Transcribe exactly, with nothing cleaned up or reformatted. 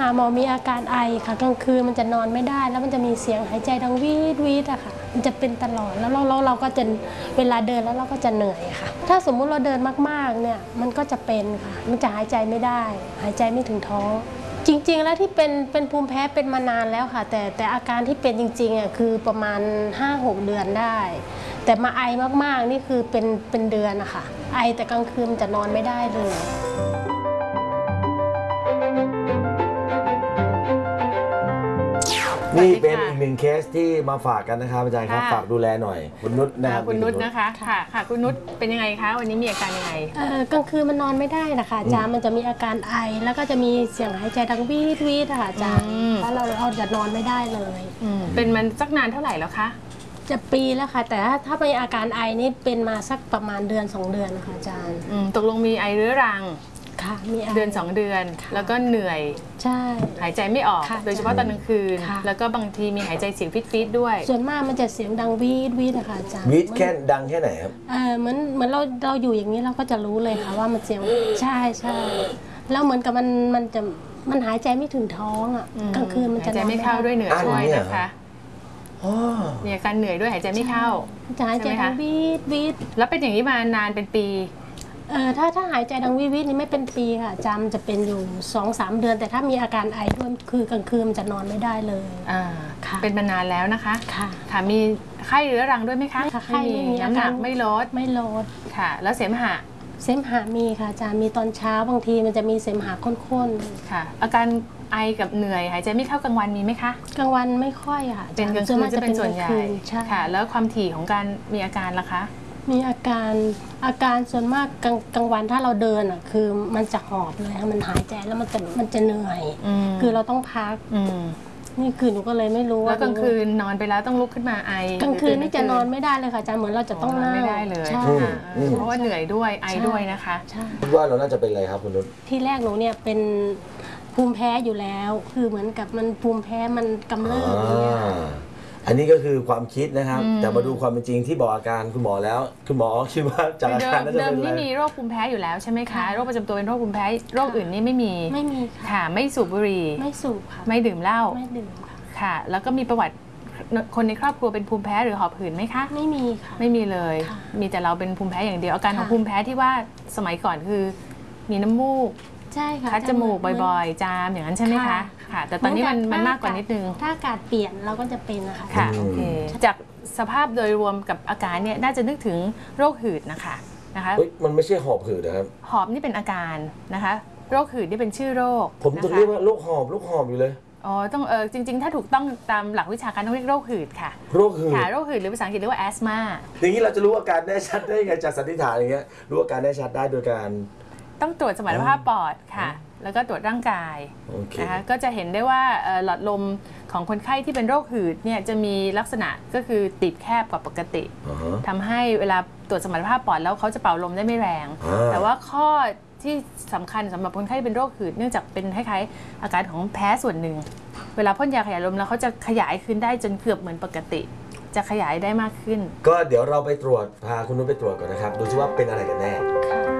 หาหมอมีอาการไอค่ะกลางคืนมันจะนอนไม่ได้แล้วมันจะมีเสียงหายใจดังวีดวีดอะค่ะมันจะเป็นตลอดแล้วเราเราเราก็จะเวลาเดินแล้วเราก็จะเหนื่อยค่ะถ้าสมมุติเราเดินมากๆเนี่ยมันก็จะเป็นค่ะมันจะหายใจไม่ได้หายใจไม่ถึงท้องจริงๆแล้วที่เป็นเป็นภูมิแพ้เป็นมานานแล้วค่ะแต่แต่อาการที่เป็นจริงๆอ่ะคือประมาณ ห้าหก เดือนได้แต่มาไอมากๆนี่คือเป็นเป็นเดือนอะค่ะไอแต่กลางคืนจะนอนไม่ได้เลยนี่เป็นอีกหนึ่งเคสที่มาฝากกันนะครับอาจารย์ครับฝากดูแลหน่อยคุณนุชนะครับคุณนุชนะคะค่ะค่ะคุณนุชเป็นยังไงคะวันนี้มีอาการยังไงเออกลางคืนมันนอนไม่ได้นะคะอาจารย์มันจะมีอาการไอแล้วก็จะมีเสียงหายใจดังวีดวีดค่ะอาจารย์แล้วเราเราจะนอนไม่ได้เลยเป็นมันสักนานเท่าไหร่แล้วคะจะปีแล้วค่ะแต่ถ้าถ้ามีอาการไอนี่เป็นมาสักประมาณเดือนสองเดือนนะคะอาจารย์ตกลงมีไอเรื้อรังค่ะมีเดือนสองเดือนแล้วก็เหนื่อยใช่หายใจไม่ออกโดยเฉพาะตอนกลางคืนแล้วก็บางทีมีหายใจเสียงฟิตฟิตด้วยส่วนมากมันจะเสียงดังวีดวีดนะคะอาจารย์วีดแค่ดังแค่ไหนครับเออเหมือนเหมือนเราเราอยู่อย่างนี้เราก็จะรู้เลยค่ะว่ามันเสียงใช่ใช่แล้วเหมือนกับมันมันจะมันหายใจไม่ถึงท้องอ่ะกลางคืนมันจะหายใจไม่เข้าด้วยเหนื่อยด้วยนะคะมีอาการเหนื่อยด้วยหายใจไม่เข้าจะหายใจดังวีดวีดแล้วเป็นอย่างนี้มานานเป็นปีเออถ้าถ้าหายใจดังวิวินี่ไม่เป็นปีค่ะจำจะเป็นอยู่สองสามเดือนแต่ถ้ามีอาการไอด้วยคือกลางคืนมันจะนอนไม่ได้เลยอ่าเป็นมานานแล้วนะคะค่ะค่ะมีไข้เรื้อรังด้วยไหมคะไข้ไม่มีน้ำหนักไม่ลดไม่ลดค่ะแล้วเสมหะเสมหะมีค่ะอาจารย์มีตอนเช้าบางทีมันจะมีเสมหะข้นๆค่ะอาการไอกับเหนื่อยหายใจไม่เข้ากลางวันมีไหมคะกลางวันไม่ค่อยค่ะเป็นกลางคืนจะเป็นส่วนใหญ่ค่ะแล้วความถี่ของการมีอาการล่ะคะมีอาการอาการส่วนมากกลางกลางวันถ้าเราเดินอ่ะคือมันจะหอบเลยค่ะมันหายใจแล้วมันจะมันจะเหนื่อยคือเราต้องพักนี่คือหนูก็เลยไม่รู้ว่าแล้วกลางคืนนอนไปแล้วต้องลุกขึ้นมาไอกลางคืนนี่จะนอนไม่ได้เลยค่ะอาจารย์เหมือนเราจะต้องนั่งไม่ได้เลยเพราะว่าเหนื่อยด้วยไอด้วยนะคะคิดว่าเราน่าจะเป็นอะไรครับคุณนุชที่แรกหนูเนี่ยเป็นภูมิแพ้อยู่แล้วคือเหมือนกับมันภูมิแพ้มันกำเริบอย่างเงี้ยอันนี้ก็คือความคิดนะครับแต่มาดูความเป็นจริงที่บอกอาการคุณหมอแล้วคุณหมอคิดว่าจากอาการน่าจะเป็นอะไรเดิมนี่มีโรคภูมิแพ้อยู่แล้วใช่ไหมคะโรคประจำตัวเป็นโรคภูมิแพ้โรคอื่นนี่ไม่มีไม่มีค่ะไม่สูบบุหรี่ไม่สูบค่ะไม่ดื่มเหล้าไม่ดื่มค่ะค่ะแล้วก็มีประวัติคนในครอบครัวเป็นภูมิแพ้หรือหอบหืดไหมคะไม่มีค่ะไม่มีเลยมีแต่เราเป็นภูมิแพ้อย่างเดียวอาการของภูมิแพ้ที่ว่าสมัยก่อนคือมีน้ำมูกใช่ค่ะคัดจมูกบ่อยๆจามอย่างนั้นใช่ไหมคะค่ะแต่ตอนนี้มันมันมากกว่านิดนึงถ้าอากาศเปลี่ยนเราก็จะเป็นนะคะค่ะโอเคจากสภาพโดยรวมกับอาการเนี่ยน่าจะนึกถึงโรคหืดนะคะนะคะมันไม่ใช่หอบหืดนะครับหอบนี่เป็นอาการนะคะโรคหืดนี่เป็นชื่อโรคผมต้องเรียกว่าโรคหอบโรคหอบอยู่เลยอ๋อต้องเออจริงๆถ้าถูกต้องตามหลักวิชาการต้องเรียกโรคหืดค่ะโรคหืดค่ะโรคหืดหรือภาษาอังกฤษเรียกว่าแอสมาอย่างนี้เราจะรู้อาการได้ชัดได้ไงจากสันนิษฐานอย่างเงี้ยรู้อาการได้ชัดได้โดยการต้องตรวจสมรรถภาพปอดค่ะแล้วก็ตรวจร่างกายนะคะก็จะเห็นได้ว่าหลอดลมของคนไข้ที่เป็นโรคหืดเนี่ยจะมีลักษณะก็คือตีบแคบกว่าปกติ uh-huh. ทำให้เวลาตรวจสมรรถภาพปอดแล้วเขาจะเป่าลมได้ไม่แรง uh-huh. แต่ว่าข้อที่สำคัญสำหรับคนไข้ที่เป็นโรคหืดเนื่องจากเป็นคล้ายๆอาการของแพ้ส่วนหนึ่งเวลาพ่นยาขยายลมแล้วเขาจะขยายขึ้นได้จนเกือบเหมือนปกติจะขยายได้มากขึ้นก็เดี๋ยวเราไปตรวจพาคุณนุชไปตรวจก่อนนะครับดูซิว่าเป็นอะไรกันแน่